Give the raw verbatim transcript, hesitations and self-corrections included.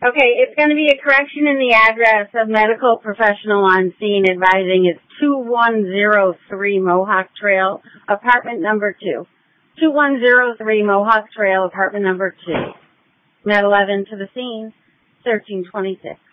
Okay, it's going to be a correction in the address of medical professional on scene advising it's two one zero three Mohawk Trail, apartment number two. two one zero three Mohawk Trail, apartment number two. Med eleven to the scene, thirteen twenty-six.